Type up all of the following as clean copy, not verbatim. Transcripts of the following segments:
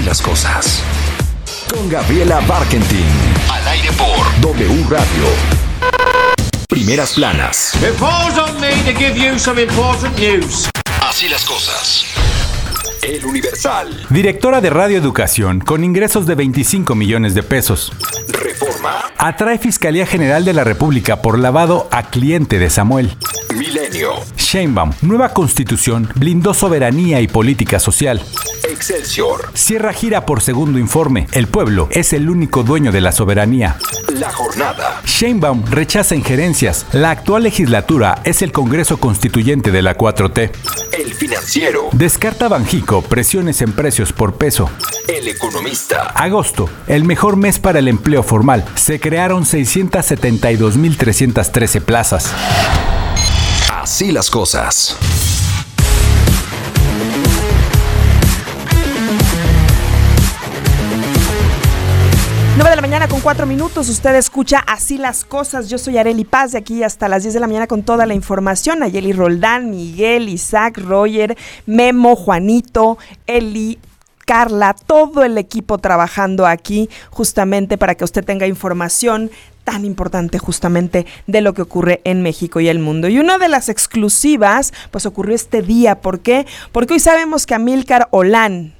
las cosas. Con Gabriela Barkentin. Al aire por W Radio. Primeras planas. It falls on me to give you some important news. Así las cosas. El Universal. Directora de Radioeducación con ingresos de 25 millones de pesos. Reforma. Atrae Fiscalía General de la República por lavado a cliente de Samuel. Milenio. Sheinbaum, nueva constitución blindó soberanía y política social. Excelsior. Cierra gira por segundo informe. El pueblo es el único dueño de la soberanía. La Jornada. Sheinbaum rechaza injerencias. La actual legislatura es el Congreso Constituyente de la 4T. El Financiero. Descarta Banjico presiones en precios por peso. El Economista. Agosto, el mejor mes para el empleo formal. Se crearon 672.313 plazas. Así las cosas. De la mañana con 4 minutos, usted escucha Así las cosas. Yo soy Arely Paz, de aquí hasta las 10 de la mañana con toda la información. Nayeli Roldán, Miguel, Isaac, Roger, Memo, Juanito, Eli, Carla, todo el equipo trabajando aquí justamente para que usted tenga información tan importante justamente de lo que ocurre en México y el mundo. Y una de las exclusivas pues ocurrió este día. ¿Por qué? Porque hoy sabemos que Amílcar Olán,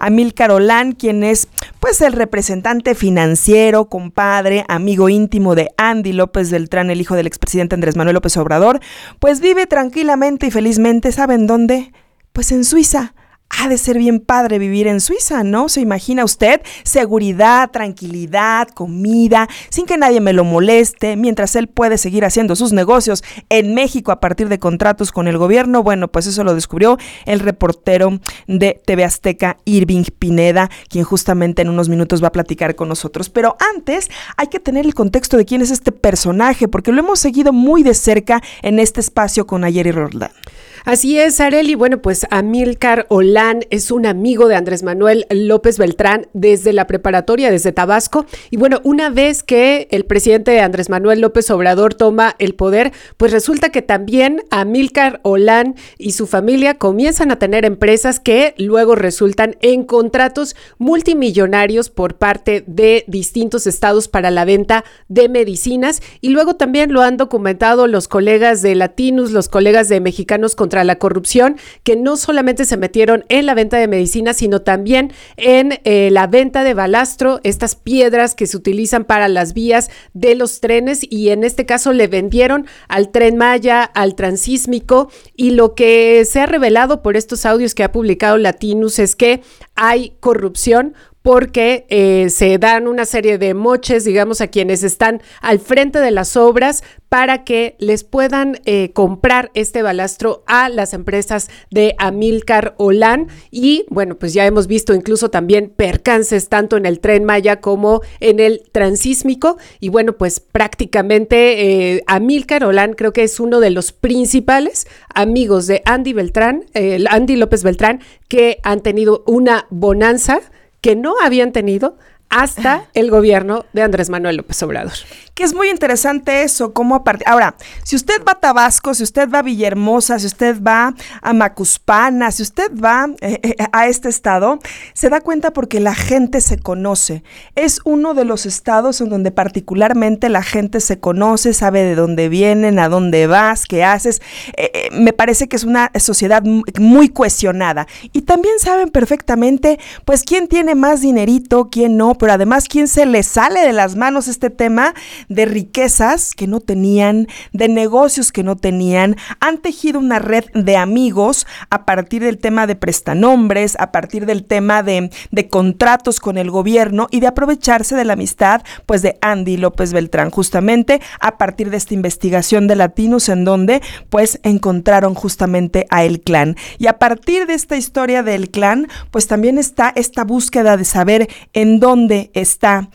quien es pues el representante financiero, compadre, amigo íntimo de Andy López Beltrán, el hijo del expresidente Andrés Manuel López Obrador, pues vive tranquilamente y felizmente, ¿saben dónde? Pues en Suiza. Ha de ser bien padre vivir en Suiza, ¿no? ¿Se imagina usted? Seguridad, tranquilidad, comida, sin que nadie me lo moleste, mientras él puede seguir haciendo sus negocios en México a partir de contratos con el gobierno. Bueno, pues eso lo descubrió el reportero de TV Azteca, Irving Pineda, quien justamente en unos minutos va a platicar con nosotros. Pero antes hay que tener el contexto de quién es este personaje, porque lo hemos seguido muy de cerca en este espacio con Nayeli Roldán. Así es, Arely. Bueno, pues Amílcar Olán es un amigo de Andrés Manuel López Beltrán desde la preparatoria, desde Tabasco. Y bueno, una vez que el presidente Andrés Manuel López Obrador toma el poder, pues resulta que también Amílcar Olán y su familia comienzan a tener empresas que luego resultan en contratos multimillonarios por parte de distintos estados para la venta de medicinas. Y luego también lo han documentado los colegas de Latinus, los colegas de Mexicanos contra la Corrupción, que no solamente se metieron en la venta de medicinas, sino también en la venta de balastro, estas piedras que se utilizan para las vías de los trenes, y en este caso le vendieron al Tren Maya, al Transísmico, y lo que se ha revelado por estos audios que ha publicado Latinus es que hay corrupción porque se dan una serie de moches, digamos, a quienes están al frente de las obras para que les puedan comprar este balastro a las empresas de Amílcar Olán. Y bueno, pues ya hemos visto incluso también percances tanto en el Tren Maya como en el Transísmico. Y bueno, pues prácticamente Amílcar Olán creo que es uno de los principales amigos de Andy López Beltrán, que han tenido una bonanza que no habían tenido hasta el gobierno de Andrés Manuel López Obrador. Que es muy interesante eso, cómo ahora, si usted va a Tabasco, si usted va a Villahermosa, si usted va a Macuspana, si usted va a este estado, se da cuenta porque la gente se conoce. Es uno de los estados en donde particularmente la gente se conoce, sabe de dónde vienen, a dónde vas, qué haces. Me parece que es una sociedad muy cohesionada. Y también saben perfectamente, pues, quién tiene más dinerito, quién no, pero además quién se le sale de las manos este tema de riquezas que no tenían, de negocios que no tenían. Han tejido una red de amigos a partir del tema de prestanombres, a partir del tema de contratos con el gobierno y de aprovecharse de la amistad pues de Andy López Beltrán, justamente a partir de esta investigación de Latinus, en donde pues encontraron justamente a El Clan. Y a partir de esta historia del Clan, pues también está esta búsqueda de saber en dónde está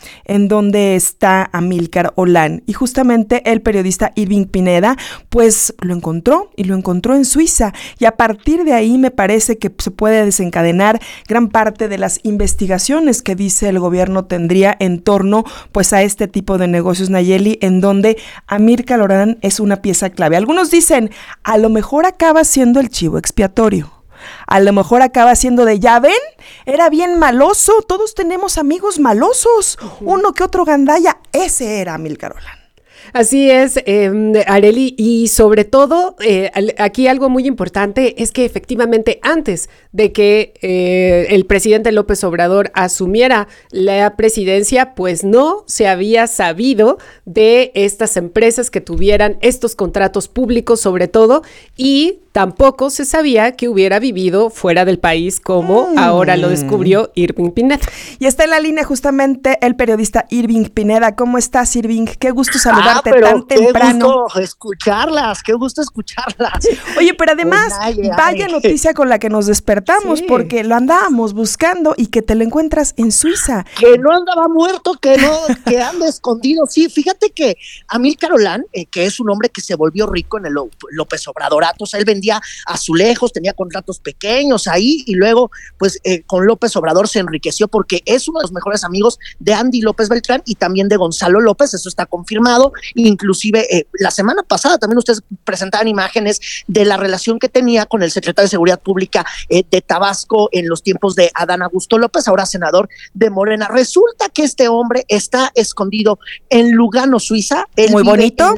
Amílcar Olán. Y justamente el periodista Irving Pineda pues lo encontró en Suiza, y a partir de ahí me parece que se puede desencadenar gran parte de las investigaciones que dice el gobierno tendría en torno pues a este tipo de negocios, Nayeli, en donde Amílcar Olán es una pieza clave. Algunos dicen, a lo mejor acaba siendo el chivo expiatorio. a lo mejor acaba siendo de, ya ven, era bien maloso, todos tenemos amigos malosos, uno que otro gandalla, ese era Amílcar Olán. Así es, Arely, y sobre todo, aquí algo muy importante es que efectivamente antes de que el presidente López Obrador asumiera la presidencia, pues no se había sabido de estas empresas que tuvieran estos contratos públicos sobre todo, y tampoco se sabía que hubiera vivido fuera del país como ahora lo descubrió Irving Pineda. Y está en la línea justamente el periodista Irving Pineda. ¿Cómo estás, Irving? Qué gusto saludarte tan temprano. Qué gusto escucharlas. Oye, pero además, vaya noticia con la que nos despertamos, porque lo andábamos buscando y que te lo encuentras en Suiza. Que no andaba muerto, que anda escondido. Sí, fíjate que Amílcar Olán, que es un hombre que se volvió rico en el López Obradorato, o sea, él vendía azulejos, tenía contratos pequeños ahí y luego pues con López Obrador se enriqueció porque es uno de los mejores amigos de Andy López Beltrán y también de Gonzalo López, eso está confirmado. Inclusive la semana pasada también ustedes presentaban imágenes de la relación que tenía con el secretario de Seguridad Pública de Tabasco en los tiempos de Adán Augusto López, ahora senador de Morena. Resulta que este hombre está escondido en Lugano, Suiza. Muy bonito,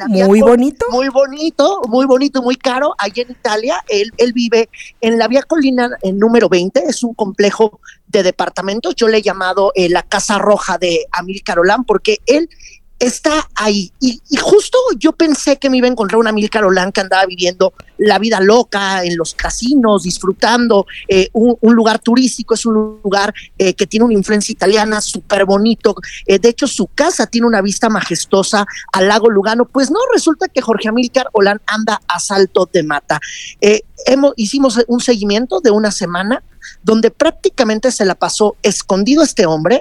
muy caro, allá en Italia. Él vive en la Vía Colina número 20, es un complejo de departamentos. Yo le he llamado la Casa Roja de Amílcar Olán porque él está ahí y justo yo pensé que me iba a encontrar un Amílcar Olán que andaba viviendo la vida loca en los casinos, disfrutando un lugar turístico, es un lugar que tiene una influencia italiana súper bonito, de hecho su casa tiene una vista majestuosa al lago Lugano. Pues no, resulta que Jorge Amílcar Olán anda a salto de mata. Hicimos un seguimiento de una semana donde prácticamente se la pasó escondido este hombre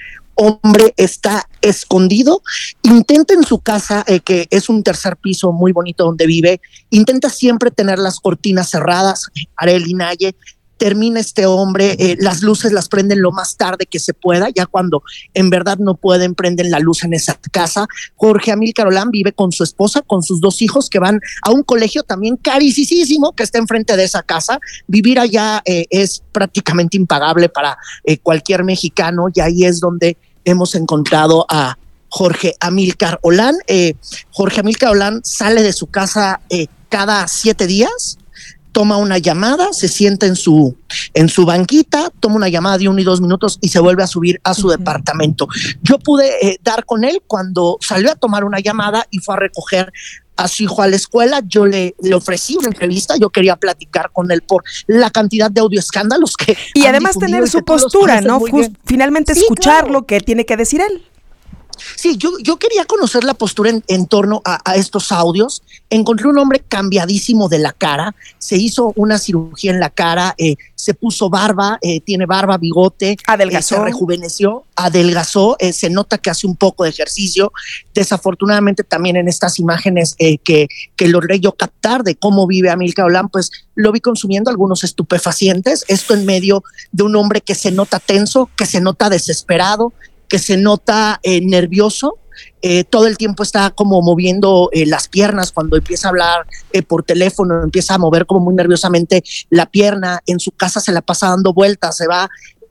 está escondido, intenta en su casa, que es un tercer piso muy bonito donde vive, intenta siempre tener las cortinas cerradas, Arely Naye. Termina este hombre, las luces las prenden lo más tarde que se pueda, ya cuando en verdad no pueden, prenden la luz en esa casa. Jorge Amílcar Olán vive con su esposa, con sus 2 hijos que van a un colegio también carísimo que está enfrente de esa casa. Vivir allá es prácticamente impagable para cualquier mexicano y ahí es donde hemos encontrado a Jorge Amílcar Olán. Jorge Amílcar Olán sale de su casa cada 7 días, toma una llamada, se sienta en su banquita, toma una llamada de 1 y 2 minutos y se vuelve a subir a su departamento. Yo pude dar con él cuando salió a tomar una llamada y fue a recoger a su hijo a la escuela. Yo le ofrecí una entrevista, yo quería platicar con él por la cantidad de audioescándalos que y además tener su postura, ¿no? Finalmente sí, escuchar claro lo que tiene que decir él. Sí, yo quería conocer la postura en torno a estos audios. Encontré un hombre cambiadísimo de la cara, se hizo una cirugía en la cara, se puso barba, tiene barba, bigote, adelgazó, se rejuveneció, adelgazó, se nota que hace un poco de ejercicio. Desafortunadamente también en estas imágenes que logré yo captar de cómo vive Amílcar Olán, pues lo vi consumiendo algunos estupefacientes, esto en medio de un hombre que se nota tenso, que se nota desesperado, que se nota nervioso, todo el tiempo está como moviendo las piernas cuando empieza a hablar por teléfono, empieza a mover como muy nerviosamente la pierna. En su casa se la pasa dando vueltas, se va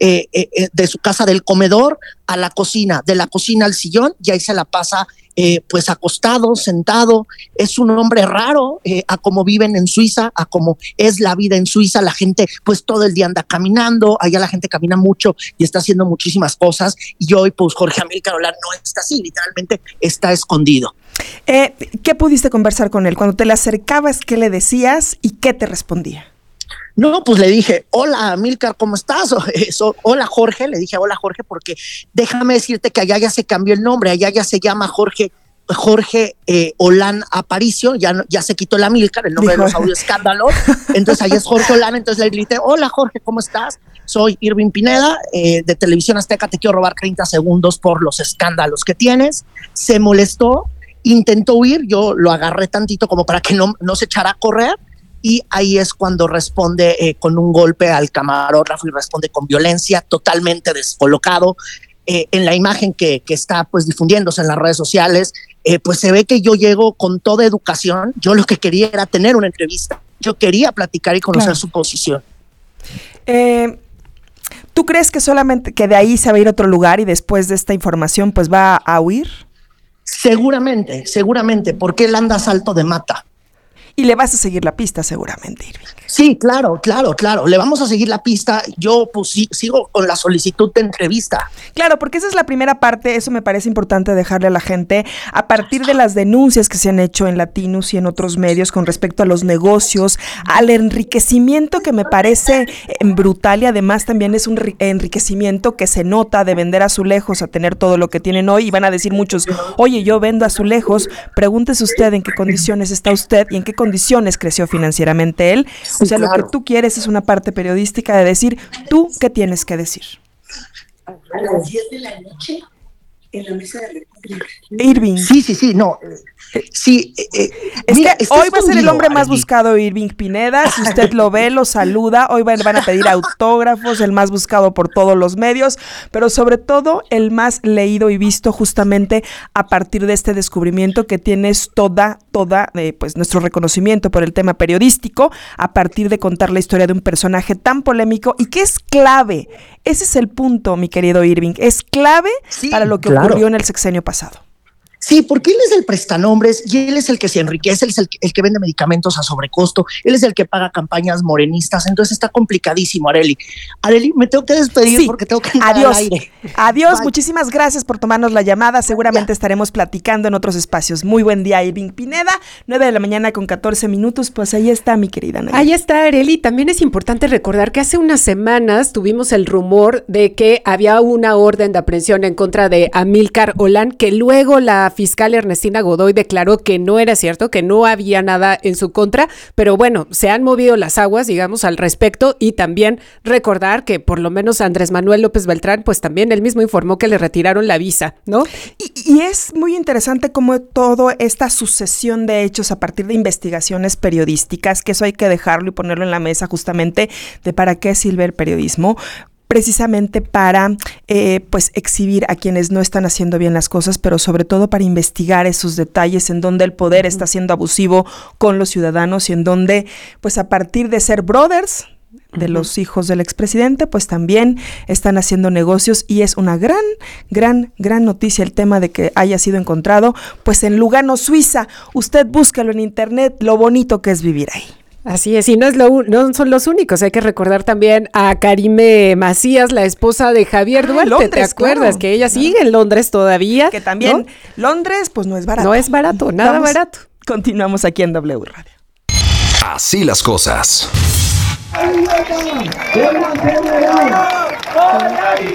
de su casa del comedor a la cocina, de la cocina al sillón y ahí se la pasa pues acostado, sentado. Es un hombre raro a cómo viven en Suiza, a cómo es la vida en Suiza. La gente pues todo el día anda caminando, allá la gente camina mucho y está haciendo muchísimas cosas y hoy pues Jorge Amílcar Olán no está así, literalmente está escondido. ¿Qué pudiste conversar con él? Cuando te le acercabas, ¿qué le decías y qué te respondía? No, pues le dije, hola Amílcar, ¿cómo estás? Hola Jorge, le dije hola Jorge, porque déjame decirte que allá ya se cambió el nombre, allá ya se llama Jorge Olán Aparicio, ya se quitó el Amílcar, el nombre de los audioescándalos, entonces allá es Jorge Olán, entonces le grité, hola Jorge, ¿cómo estás? Soy Irving Pineda, de Televisión Azteca, te quiero robar 30 segundos por los escándalos que tienes. Se molestó, intentó huir, yo lo agarré tantito como para que no se echara a correr, y ahí es cuando responde con un golpe al camarógrafo y responde con violencia, totalmente descolocado. En la imagen que está pues difundiéndose en las redes sociales, pues se ve que yo llego con toda educación. Yo lo que quería era tener una entrevista, yo quería platicar y conocer su posición. ¿Tú crees que solamente que de ahí se va a ir a otro lugar y después de esta información pues va a huir? Seguramente, porque él anda a salto de mata. Y le vas a seguir la pista seguramente, Irving. Sí, claro, le vamos a seguir la pista. Yo pues sigo con la solicitud de entrevista. Claro, porque esa es la primera parte, eso me parece importante dejarle a la gente, a partir de las denuncias que se han hecho en Latinus y en otros medios con respecto a los negocios, al enriquecimiento que me parece brutal y además también es un enriquecimiento que se nota de vender azulejos a tener todo lo que tienen hoy y van a decir muchos, oye, yo vendo azulejos, pregúntese usted en qué condiciones está usted y en qué condiciones creció financieramente él. O sea, claro. Lo que tú quieres es una parte periodística de decir, ¿tú qué tienes que decir? A las 10 de la noche, en la mesa de República. Irving. Sí, no. Sí. Mira, que hoy va a ser el hombre más buscado, Irving Pineda. Si usted lo ve, lo saluda. Hoy van a pedir autógrafos, el más buscado por todos los medios, pero sobre todo el más leído y visto justamente a partir de este descubrimiento que tienes toda pues nuestro reconocimiento por el tema periodístico, a partir de contar la historia de un personaje tan polémico y que es clave. Ese es el punto, mi querido Irving. Es clave para lo que ocurrió en el sexenio pasado. Sí, porque él es el prestanombres y él es el que se enriquece, él es el que vende medicamentos a sobrecosto, él es el que paga campañas morenistas, entonces está complicadísimo, Arely. Arely, me tengo que despedir porque tengo que entrar al aire. Adiós, bye. Muchísimas gracias por tomarnos la llamada, seguramente estaremos platicando en otros espacios. Muy buen día, Irving Pineda, 9 de la mañana con 14 minutos, pues ahí está, mi querida Ana. Ahí está, Arely. También es importante recordar que hace unas semanas tuvimos el rumor de que había una orden de aprehensión en contra de Amílcar Olán, que luego la fiscal Ernestina Godoy declaró que no era cierto, que no había nada en su contra, pero bueno, se han movido las aguas, digamos, al respecto y también recordar que por lo menos Andrés Manuel López Beltrán, pues también él mismo informó que le retiraron la visa, ¿no? Y es muy interesante cómo toda esta sucesión de hechos a partir de investigaciones periodísticas, que eso hay que dejarlo y ponerlo en la mesa justamente de para qué sirve el periodismo, precisamente para pues exhibir a quienes no están haciendo bien las cosas, pero sobre todo para investigar esos detalles en donde el poder está siendo abusivo con los ciudadanos y en donde pues a partir de ser brothers de los hijos del expresidente, pues también están haciendo negocios y es una gran noticia el tema de que haya sido encontrado pues en Lugano, Suiza. Usted búscalo en internet, lo bonito que es vivir ahí. Así es, y no son los únicos, hay que recordar también a Karime Macías, la esposa de Javier Duarte, Londres, ¿te acuerdas? Claro. Que ella sigue en Londres todavía. Que también, ¿no? Londres, pues no es barato. No es barato, nada barato. Continuamos aquí en W Radio. Así las cosas.